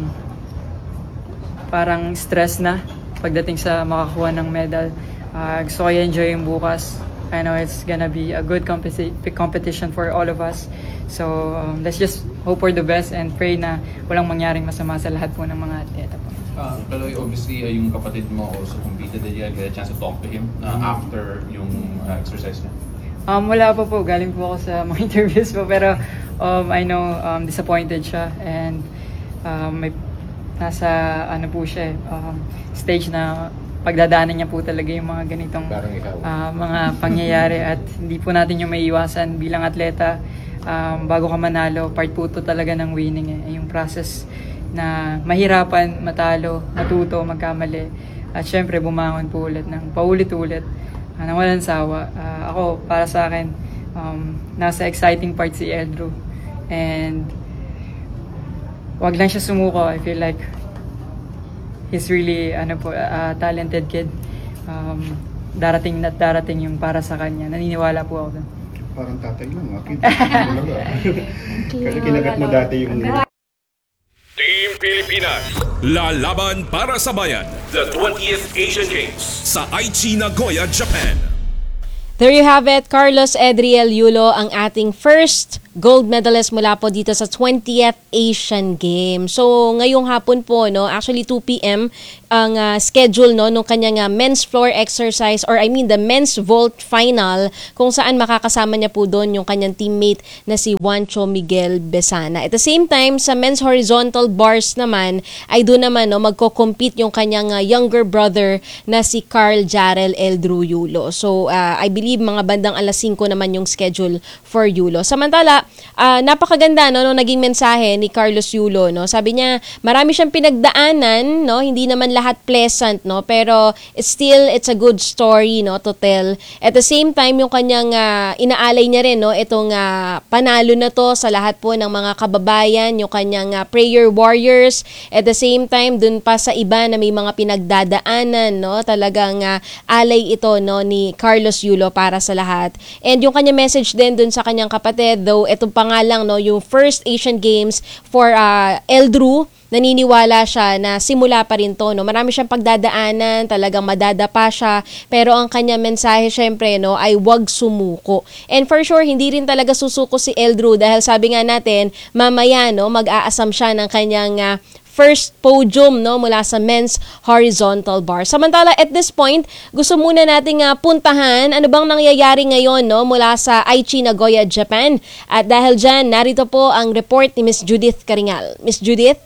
parang stress na pagdating sa makakuha ng medal. Uh, gusto ko i-enjoy yung bukas. I know it's gonna be a good competi- competition for all of us. So, um, let's just hope for the best and pray na walang mangyaring masama sa lahat po ng mga atleta po. Uh, pero obviously, uh, yung kapatid mo also competed. Did you get a chance to talk to him uh, mm-hmm. after yung uh, exercise niya? Um, wala pa po. Galing po ako sa mga interviews po. Pero um, I know um, disappointed siya. And um, may nasa ano po siya, um, stage na pagdadaanan niya po talaga yung mga ganitong uh, mga pangyayari. At hindi po natin yung maiiwasan bilang atleta. Um, bago ka manalo, part po to talaga ng winning. Eh. Yung process na mahirapan, matalo, matuto, magkamali. At syempre, bumangon po ulit ng paulit-ulit, uh, na walang sawa. Uh, ako, para sa akin, um, nasa exciting part si Eldrew. And wag lang siya sumuko. I feel like he's really ano po, a uh, talented kid. Um, darating na darating yung para sa kanya. Naniniwala po ako dun. parang tatay lang. Ah. Kita, talaga. Kasi kinagat mo dati yung... Team Pilipinas, lalaban para sa bayan. The twentieth Asian Games sa Aichi, Nagoya, Japan. There you have it, Carlos Edriel Yulo, ang ating first gold medalist mula po dito sa twentieth Asian Games. So, ngayong hapon po, no, actually two p.m. ang uh, schedule no nung kanyang uh, men's floor exercise or I mean the men's vault final kung saan makakasama niya po doon yung kanyang teammate na si Juancho Miguel Besana. At the same time, sa men's horizontal bars naman ay doon naman no magko-compete yung kanyang uh, younger brother na si Carl Jarrell Eldru Yulo. So, uh, I believe mga bandang alas singko naman yung schedule for Yulo. Samantala, Uh, napakaganda no, no naging mensahe ni Carlos Yulo, no. Sabi niya, marami siyang pinagdaanan, no, hindi naman lahat pleasant, no, pero it's still it's a good story, no, to tell. At the same time, yung kanyang uh, inaalay niya rin, no, itong uh, panalo na to sa lahat po ng mga kababayan, yung kanyang uh, prayer warriors. At the same time, dun pa sa iba na may mga pinagdadaanan, no, talagang uh, alay ito, no, ni Carlos Yulo para sa lahat. And yung kanyang message din dun sa kanyang kapatid, though itong pangalang no yung first Asian Games for uh, Eldru, naniniwala siya na simula pa rin to, no. Marami siyang pagdadaanan, talagang madadapa siya, pero ang kanyang mensahe syempre no ay wag sumuko. And for sure hindi rin talaga susuko si Eldru dahil sabi nga natin mamaya no mag-aasam siya ng kanyang uh, first podium no mula sa men's horizontal bar. Samantala at this point, gusto muna nating uh, puntahan ano bang nangyayari ngayon no mula sa Aichi, Nagoya, Japan. At dahil dyan, narito po ang report ni Miss Judith Karingal. Miss Judith?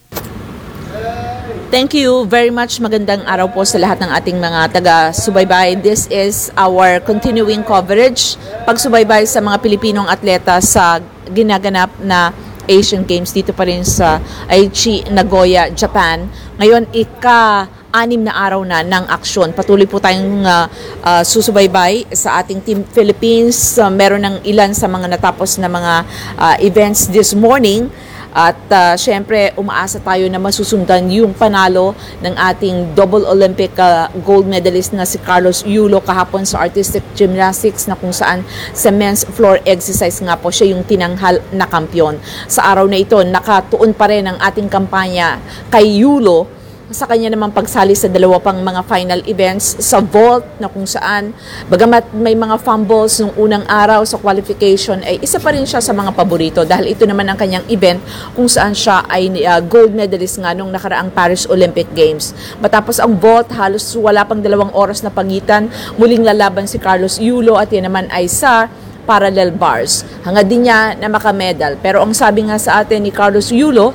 Thank you very much. Magandang araw po sa lahat ng ating mga taga-subaybay. This is our continuing coverage, pagsubaybay sa mga Pilipinong atleta sa ginaganap na Asian Games dito pa rin sa Aichi, Nagoya, Japan. Ngayon, ika-anim na araw na ng aksyon. Patuloy po tayong uh, uh, susubaybay sa ating Team Philippines. Uh, meron ng ilan sa mga natapos na mga uh, events this morning. At uh, syempre, umaasa tayo na masusundan yung panalo ng ating double Olympic uh, gold medalist na si Carlos Yulo kahapon sa artistic gymnastics na kung saan sa men's floor exercise nga po siya yung tinanghal na kampyon. Sa araw na ito, nakatuon pa rin ang ating kampanya kay Yulo sa kanya naman pagsali sa dalawa pang mga final events sa vault na kung saan bagamat may mga fumbles nung unang araw sa qualification ay isa pa rin siya sa mga paborito dahil ito naman ang kanyang event kung saan siya ay uh, gold medalist nga nung nakaraang Paris Olympic Games. Matapos ang vault, halos wala pang dalawang oras na pagitan, muling lalaban si Carlos Yulo at yan naman ay sa parallel bars. Hangad din niya na makamedal. Pero ang sabi nga sa atin ni Carlos Yulo,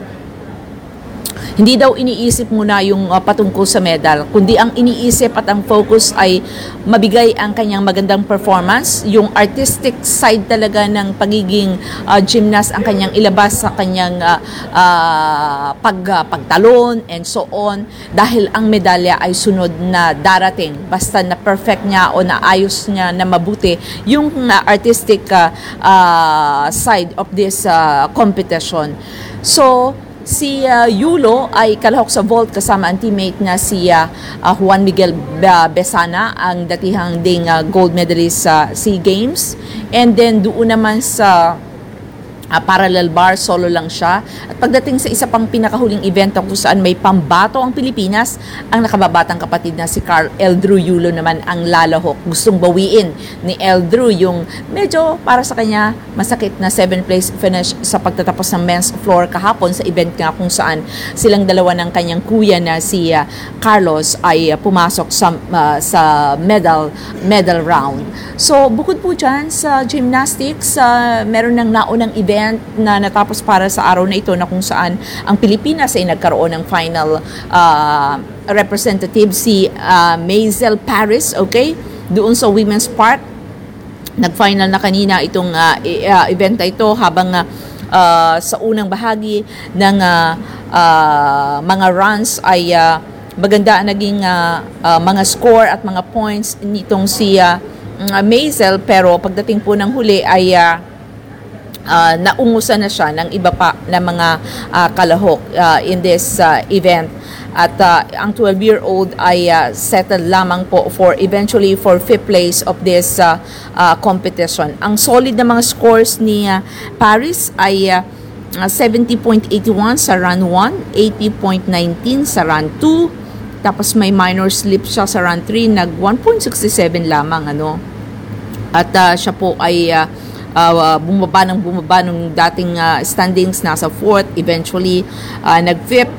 hindi daw iniisip muna yung uh, patungkol sa medal, kundi ang iniisip at ang focus ay mabigay ang kanyang magandang performance, yung artistic side talaga ng pagiging uh, gymnast ang kanyang ilabas sa kanyang uh, uh, pag, uh, pagtalon and so on, dahil ang medalya ay sunod na darating basta na perfect niya o naayos niya na mabuti yung uh, artistic uh, uh, side of this uh, competition. So si uh, Yulo ay kalahok sa vault kasama ang teammate na si uh, uh, Juan Miguel Besana, ang datihang ding uh, gold medalist sa SEA Games. And then doon naman sa Uh, parallel bar, solo lang siya. At pagdating sa isa pang pinakahuling event kung saan may pambato ang Pilipinas, ang nakababatang kapatid na si Carl Eldru Yulo naman ang lalahok. Gustong bawiin ni Eldru yung medyo para sa kanya masakit na seventh place finish sa pagtatapos ng men's floor kahapon sa event nga kung saan silang dalawa ng kanyang kuya na si uh, Carlos ay uh, pumasok sa, uh, sa medal medal round. So bukod po dyan sa gymnastics, uh, meron ng naunang event na natapos para sa araw na ito na kung saan ang Pilipinas ay nagkaroon ng final uh, representative, si uh, Maisel Paris, okay? Doon sa women's part, nag-final na kanina itong uh, uh, event na ito habang uh, uh, sa unang bahagi ng uh, uh, mga runs ay uh, maganda ang naging uh, uh, mga score at mga points nitong si uh, Maisel, pero pagdating po ng huli ay uh, Uh, naungusan na siya ng iba pa na mga uh, kalahok uh, in this uh, event. At uh, ang twelve-year-old ay uh, settled lamang po for eventually for fifth place of this uh, uh, competition. Ang solid na mga scores ni uh, Paris ay uh, uh, seventy point eight one sa run one, eighty point one nine sa run two, tapos may minor slip siya sa run three, nag one point six seven lamang ano. At uh, siya po ay uh, uh, bumaba ng bumaba ng dating uh, standings, nasa fourth, eventually uh, nag-fifth.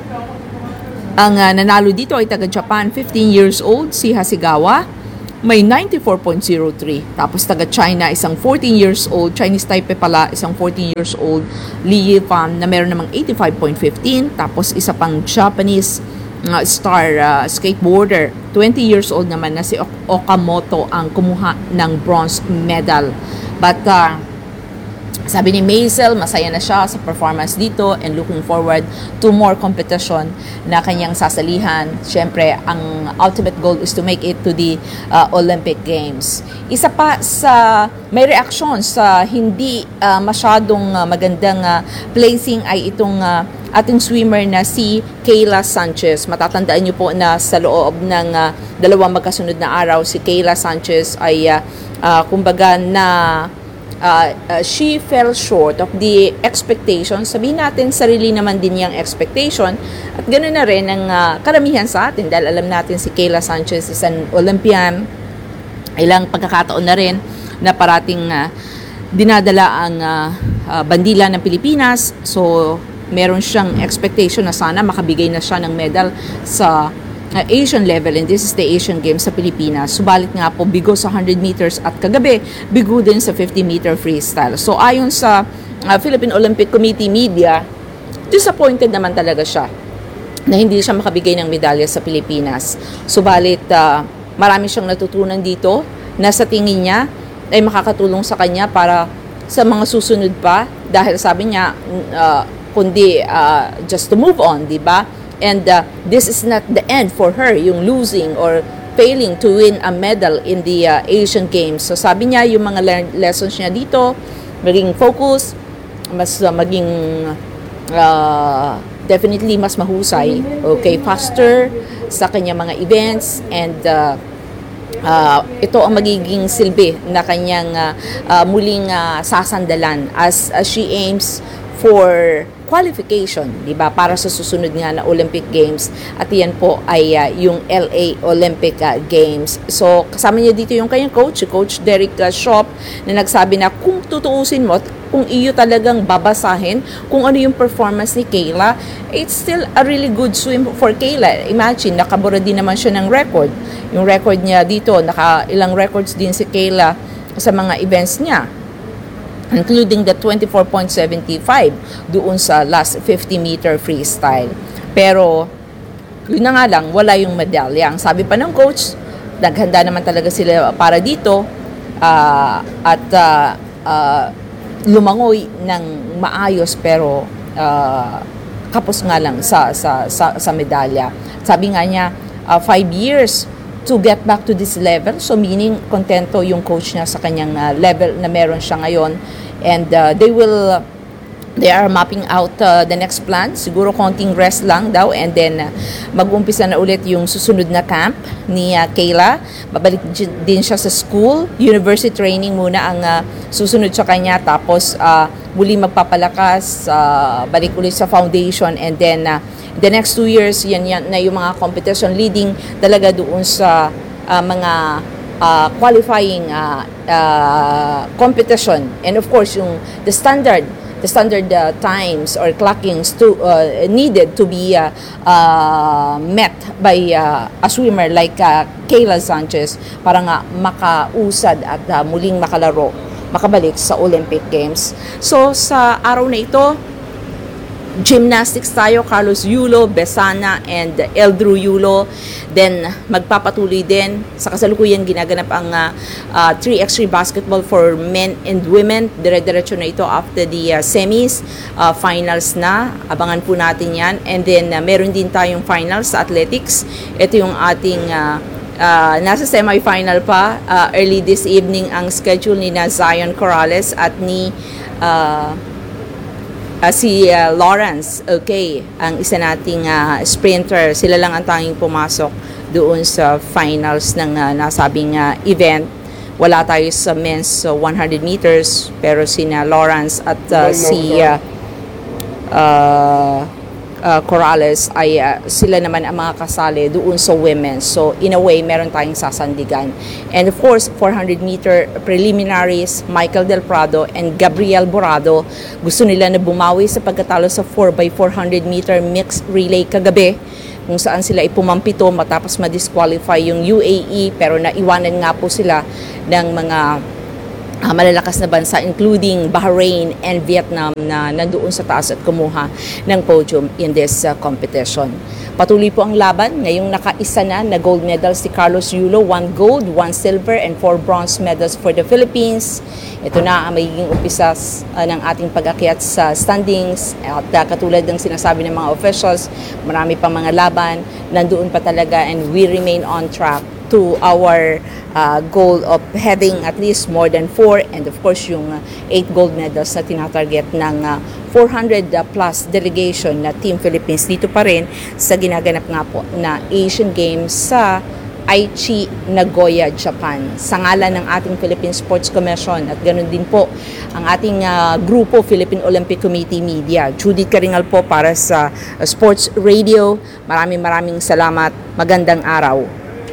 Ang uh, nanalo dito ay taga-Japan, fifteen years old, si Hasegawa, may ninety-four point zero three. Tapos taga-China, isang fourteen years old, Chinese Taipei pala, isang fourteen years old, Li Yifan, na meron namang eighty-five point one five. Tapos isa pang Japanese uh, star uh, skateboarder, twenty years old naman na si Okamoto ang kumuha ng bronze medal. But uh, sabi ni Maisel, masaya na siya sa performance dito and looking forward to more competition na kanyang sasalihan. Siyempre, ang ultimate goal is to make it to the uh, Olympic Games. Isa pa sa may reaksyon sa hindi uh, masyadong uh, magandang uh, placing ay itong uh, ating swimmer na si Kayla Sanchez. Matatandaan niyo po na sa loob ng uh, dalawang magkasunod na araw, si Kayla Sanchez ay uh, uh, kumbaga na Uh, uh, she fell short of the expectation. Sabihin natin, sarili naman din yung expectation. At ganoon na rin ang uh, karamihan sa atin dahil alam natin si Kayla Sanchez is an Olympian. Ilang pagkakataon na rin na parating uh, dinadala ang uh, uh, bandila ng Pilipinas. So, meron siyang expectation na sana makabigay na siya ng medal sa Uh, Asian level, and this is the Asian Games sa Pilipinas. Subalit nga po, bigo sa one hundred meters at kagabi, bigo din sa fifty meter freestyle. So ayon sa uh, Philippine Olympic Committee media, disappointed naman talaga siya na hindi siya makabigay ng medalya sa Pilipinas. Subalit uh, marami siyang natutunan dito na sa tingin niya ay makakatulong sa kanya para sa mga susunod pa, dahil sabi niya uh, kundi uh, just to move on, di ba? And uh, this is not the end for her, yung losing or failing to win a medal in the uh, Asian Games. So sabi niya, yung mga le- lessons niya dito, maging focus, mas uh, maging uh, definitely mas mahusay, okay, faster sa kanya mga events, and uh, uh, ito ang magiging silbi na kanyang uh, uh, muling uh, sasandalan as, as she aims for qualification, di ba, para sa susunod nga na Olympic Games. At yan po ay uh, yung L A Olympic uh, Games. So, kasama niya dito yung kanyang coach, si Coach Derek uh, Shop, na nagsabi na kung tutuusin mo, kung iyo talagang babasahin kung ano yung performance ni Kayla, it's still a really good swim for Kayla. Imagine, nakabura din naman siya ng record. Yung record niya dito, naka ilang records din si Kayla sa mga events niya, including the twenty-four point seven five doon sa last fifty meter freestyle. Pero, yun na nga lang, wala yung medalya. Ang sabi pa ng coach, naghanda naman talaga sila para dito uh, at uh, uh, lumangoy ng maayos, pero uh, kapos nga lang sa, sa, sa, sa medalya. Sabi nga niya, uh, five years to get back to this level. So meaning, kontento yung coach niya sa kanyang uh, level na meron siya ngayon. And uh, they will, they are mapping out uh, the next plan. Siguro konting rest lang daw. And then, uh, mag-umpisa na ulit yung susunod na camp ni uh, Kayla. Babalik din siya sa school. University training muna ang uh, susunod sa kanya. Tapos, uh, muli magpapalakas. Uh, balik ulit sa foundation. And then, uh, the next two years, yan, yan na yung mga competition leading talaga doon sa uh, mga Uh, qualifying uh, uh, competition, and of course yung the standard the standard uh, times or clockings to uh, needed to be uh, uh, met by uh, a swimmer like uh, Kayla Sanchez para nga makausad at uh, muling makalaro, makabalik sa Olympic Games. So sa araw na ito, gymnastics tayo, Carlos Yulo, Besana, and Eldrew Yulo. Then, magpapatuloy din. Sa kasalukuyan, ginaganap ang uh, uh, three by three basketball for men and women. Dire-diretso na ito after the uh, semis. Uh, finals na. Abangan po natin yan. And then, uh, meron din tayong finals sa athletics. Ito yung ating uh, uh, nasa semi-final pa. Uh, early this evening ang schedule ni na Zion Corrales at ni uh, uh, si uh, Lawrence, okay, ang isa nating uh, sprinter, sila lang ang tanging pumasok doon sa finals ng uh, nasabing uh, event. Wala tayo sa men's uh, one hundred meters, pero sina Lawrence at uh, si uh, uh, uh, Corrales ay uh, sila naman ang mga kasali doon sa women. So in a way, meron tayong sasandigan. And of course, four hundred meter preliminaries, Michael Del Prado and Gabriel Borado, gusto nila na bumawi sa pagkatalo sa four by four hundred meter mixed relay kagabi, kung saan sila ipumampito matapos ma-disqualify yung U A E, pero naiwanan nga po sila ng mga Uh, malalakas na bansa including Bahrain and Vietnam na nandoon sa taas at kumuha ng podium in this uh, competition. Patuloy po ang laban. Ngayong nakaisa na na gold medals si Carlos Yulo, one gold, one silver, and four bronze medals for the Philippines. Ito na ang magiging umpisa uh, ng ating pag-akyat sa standings. At uh, katulad ng sinasabi ng mga officials, marami pang mga laban, nandoon pa talaga, and we remain on track to our uh, goal of having at least more than four, and of course yung uh, eight gold medals na tinatarget ng uh, four hundred plus delegation na Team Philippines dito pa rin sa ginaganap nga po na Asian Games sa Aichi, Nagoya, Japan. Sa ngalan ng ating Philippine Sports Commission at ganoon din po ang ating uh, grupo Philippine Olympic Committee Media. Judith Karingal po para sa uh, Sports Radio. Maraming maraming salamat. Magandang araw.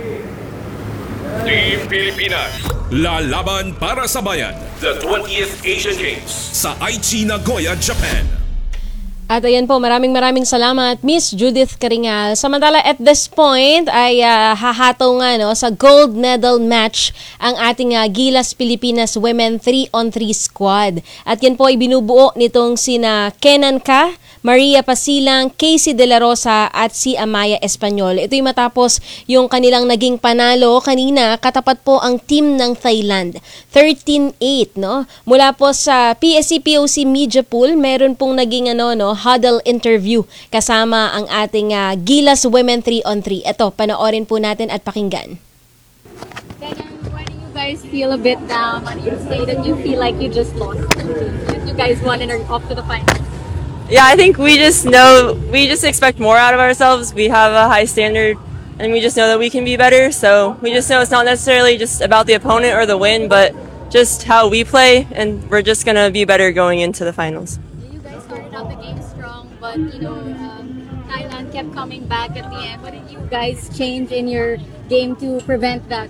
Team Pilipinas, lalaban para sa bayan. The twentieth Asian Games sa Aichi, Nagoya, Japan. At ayan po, maraming maraming salamat, Miss Judith Karingal. Samantala, at this point ay uh, hahataw nga no, sa gold medal match ang ating uh, Gilas Pilipinas Women three on three squad. At yan po ay binubuo nitong sina Kenan Ka, Maria Pasilang, Casey De La Rosa at si Amaya Espanyol. Ito'y matapos yung kanilang naging panalo kanina, katapat po ang team ng Thailand. thirteen eight, no? Mula po sa P S C P O C Media Pool, meron pong naging ano, no, huddle interview kasama ang ating uh, Gilas Women three on three. Ito, panoorin po natin at pakinggan. Why do you guys feel a bit down when you say that you feel like you just lost? You guys won and are off to the final. Yeah, I think we just know, we just expect more out of ourselves. We have a high standard and we just know that we can be better. So we just know it's not necessarily just about the opponent or the win, but just how we play, and we're just going to be better going into the finals. You guys started out the game strong, but you know, um, Thailand kept coming back at the end. What did you guys change in your game to prevent that?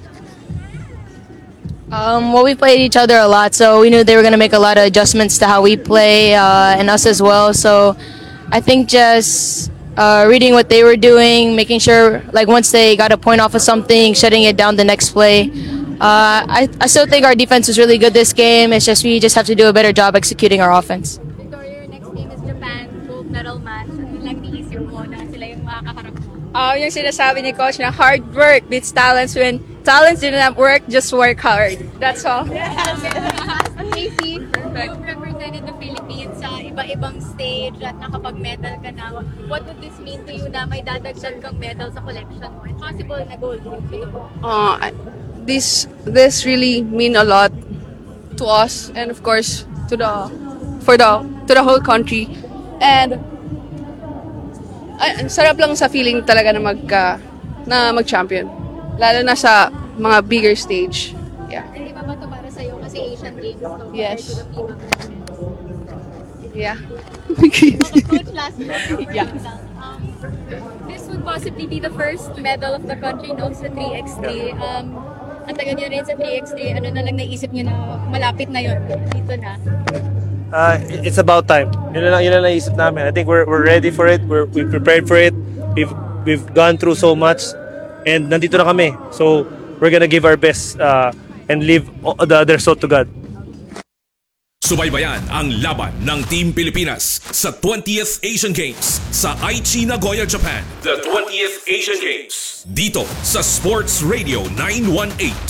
Um, well, we played each other a lot, so we knew they were going to make a lot of adjustments to how we play uh, and us as well. So I think just uh, reading what they were doing, making sure, like once they got a point off of something, shutting it down the next play. Uh, I, I still think our defense was really good this game. It's just we just have to do a better job executing our offense. Victoria, your next game is Japan, gold medal match. Ano lang niisip mo na sila yung makakaharap mo? Um, yung sinasabi ni Coach na hard work beats talents. When talents didn't have work, just work hard. That's all. Casey, you represented the Philippines sa iba-ibang stage at nakapag-medal ka na. What would this mean to you na may dadagdag kang medal sa collection mo? And possible na gold. Uh, this this really mean a lot to us, and of course to the for the to the whole country. And ay, ang sarap lang sa feeling talaga na mag uh, na mag-champion, lalo na sa mga bigger stage. Yeah. Hindi ba ba ito para sa'yo kasi Asian Games to? Yes. Yeah. Coach, last year, Yeah. um, this would possibly be the first medal of the country, no, sa three by three. Um, ang tagal nyo rin sa three by three, ano na lang naisip nyo na malapit na yun, dito na? Uh, it's about time. Yun na lang, yun na lang naisip namin. I think we're we're ready for it. We're we prepared for it. We've we've gone through so much, and nandito na kami. So we're gonna give our best uh, and leave the other soul to God. Subaybayan ang laban ng Team Pilipinas sa twentieth Asian Games sa Aichi, Nagoya, Japan. The twentieth Asian Games Dito sa Sports Radio nine one eight.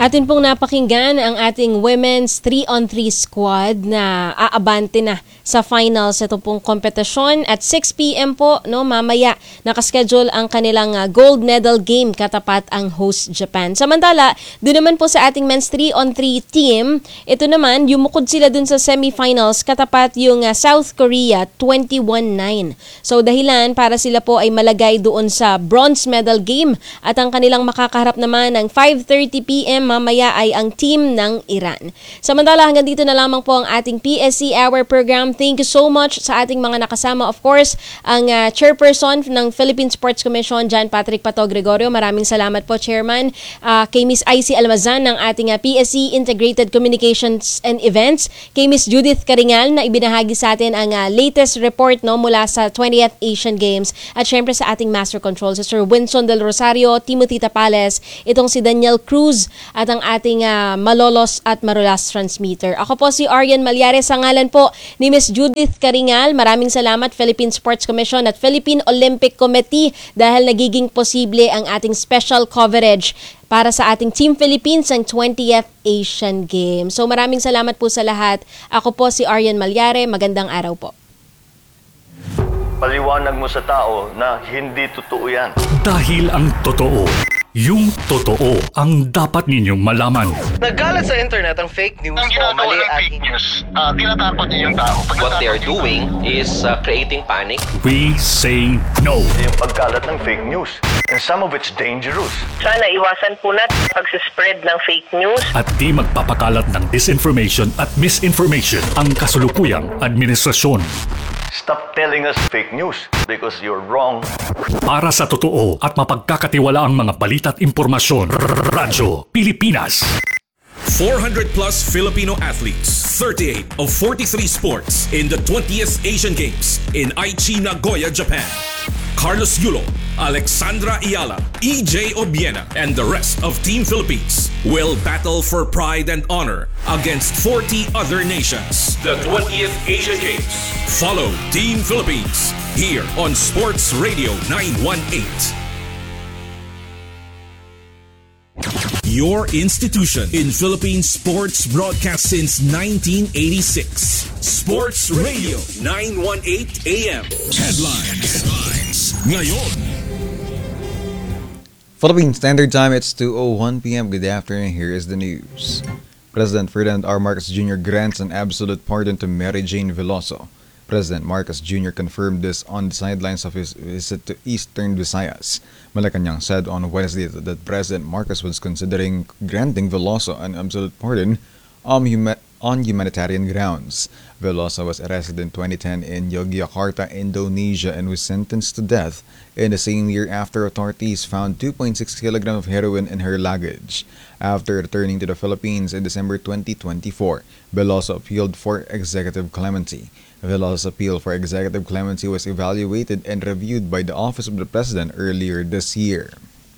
Atin pong napakinggan ang ating women's three on three squad na aabante na sa finals ito pong kompetisyon at six p.m. po no mamaya nakaschedule ang kanilang uh, gold medal game katapat ang host Japan. Samantala, doon naman po sa ating men's three on three team, ito naman yumukod sila dun sa semifinals katapat yung uh, South Korea twenty-one nine. So dahilan para sila po ay malagay doon sa bronze medal game at ang kanilang makakaharap naman ng five thirty p.m. mamaya ay ang team ng Iran. Samantala, hanggang dito na lamang po ang ating P S C Hour program. Thank you so much sa ating mga nakasama. Of course, ang uh, chairperson ng Philippine Sports Commission, John Patrick Pato Gregorio. Maraming salamat po, Chairman. Uh, kay Miss I C Almazan ng ating uh, P S C Integrated Communications and Events. Kay Miss Judith Karingal na ibinahagi sa atin ang uh, latest report no mula sa twentieth Asian Games. At syempre sa ating Master Control, si Sir Winston Del Rosario, Timothy Tapales, itong si Daniel Cruz, at ang ating uh, Malolos at Marulas transmitter. Ako po si Arian Malyares sa ngalan po ni Miss Judith Karingal. Maraming salamat Philippine Sports Commission at Philippine Olympic Committee dahil nagiging posible ang ating special coverage para sa ating Team Philippines ang twentieth Asian Games. So maraming salamat po sa lahat. Ako po si Arian Malyare. Magandang araw po. Paliwanag mo sa tao na hindi totoo yan. Dahil ang totoo, yung totoo ang dapat ninyong malaman. Nagkalat sa internet ang fake news. Ang ginagawa ng fake news, uh, tinatakot niyo yung tao. Pag What they are doing is uh, creating panic. We say no. Yung pagkalat ng fake news. And some of it's dangerous. Sana iwasan po natin pag-spread ng fake news. At di magpapakalat ng disinformation at misinformation ang kasulukuyang administrasyon. Stop telling us fake news because you're wrong. Para sa totoo at mapagkakatiwalaang mga balita at impormasyon, Radyo Pilipinas. four hundred plus Filipino athletes, thirty-eight of forty-three sports in the twentieth Asian Games in Aichi, Nagoya, Japan. Carlos Yulo, Alexandra Ayala, E J Obiena, and the rest of Team Philippines will battle for pride and honor against forty other nations. The twentieth Asian Games. Follow Team Philippines here on Sports Radio nine one eight. Your institution in Philippine sports broadcast since nineteen eighty-six. Sports Radio nine one eight A M. Headlines. Headlines. Ngayon. Philippine Standard Time, it's two oh one p.m. Good afternoon. Here is the news. President Ferdinand R. Marcos Junior grants an absolute pardon to Mary Jane Veloso. President Marcos Junior confirmed this on the sidelines of his visit to Eastern Visayas. Malacanang said on Wednesday that President Marcos was considering granting Veloso an absolute pardon on, huma- on humanitarian grounds. Veloso was arrested in twenty ten in Yogyakarta, Indonesia, and was sentenced to death in the same year after authorities found two point six kilograms of heroin in her luggage. After returning to the Philippines in December twenty twenty-four, Veloso appealed for executive clemency. Veloso's appeal for executive clemency was evaluated and reviewed by the Office of the President earlier this year.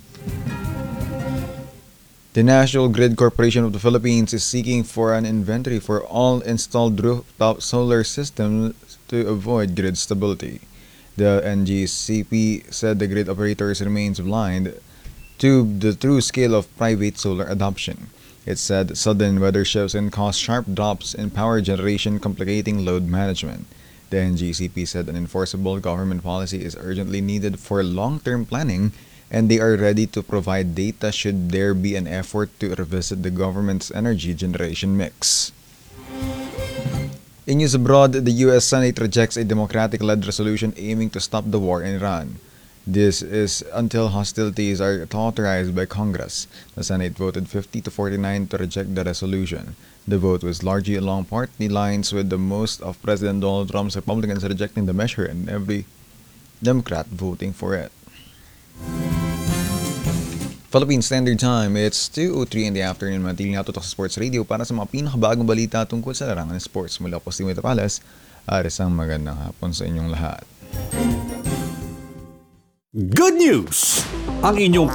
The National Grid Corporation of the Philippines is seeking for an inventory for all installed rooftop solar systems to avoid grid stability. The N G C P said the grid operators remains blind to the true scale of private solar adoption. It said sudden weather shifts and caused sharp drops in power generation, complicating load management. The N G C P said an enforceable government policy is urgently needed for long-term planning, and they are ready to provide data should there be an effort to revisit the government's energy generation mix. In news abroad, the U S Senate rejects a Democratic-led resolution aiming to stop the war in Iran. This is until hostilities are authorized by Congress. The Senate voted fifty to forty-nine to reject the resolution. The vote was largely along party lines, with the most of President Donald Trump's Republicans rejecting the measure and every Democrat voting for it. Philippine Standard Time, it's two oh three in the afternoon. Manatiling natutok sa Sports Radio para sa mga pinakabagong balita tungkol sa larangan ng sports. Mula po sa Timothy Tapales, at isang magandang hapon sa inyong lahat. Good news! Ang inyong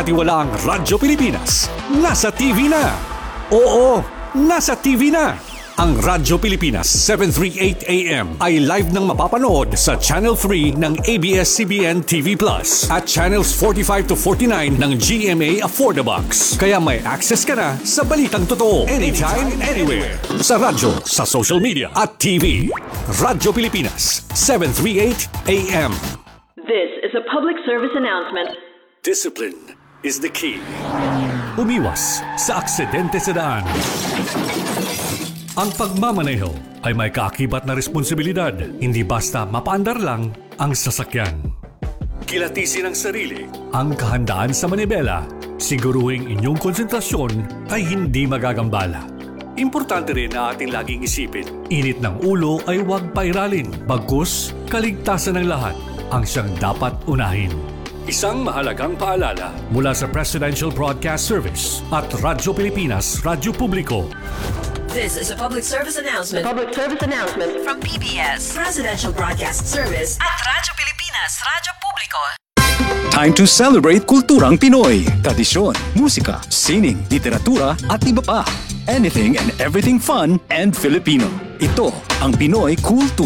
pinagkakatiwalaang Radyo Pilipinas nasa T V na. Oo, nasa T V na. Ang Radyo Pilipinas seven thirty-eight A M ay live nang mapapanood sa Channel three ng A B S C B N T V Plus at Channels forty-five to forty-nine ng G M A Affordabox. Kaya may access ka na sa balitang totoo anytime, anywhere. Sa radyo, sa social media at T V. Radyo Pilipinas seven thirty-eight A M. This is a public service announcement. Discipline is the key. Umiwas sa aksidente sa daan. Ang pagmamaneho ay may kaakibat na responsibilidad, hindi basta mapaandar lang ang sasakyan. Kilatisin ang sarili, ang kahandaan sa manibela, siguruhing inyong konsentrasyon ay hindi magagambala. Importante rin na ating laging isipin, init ng ulo ay huwag pairalin, bagkus kaligtasan ng lahat ang siyang dapat unahin. Isang mahalagang paalala mula sa Presidential Broadcast Service at Radyo Pilipinas, Radyo Publiko. This is a public service announcement. Public service announcement from P B S, Presidential Broadcast Service at Radyo Pilipinas, Radyo Publiko. Time to celebrate kulturang Pinoy. Tradisyon, musika, sining, literatura at iba pa. Anything and everything fun and Filipino. Ito ang Pinoy Kultura.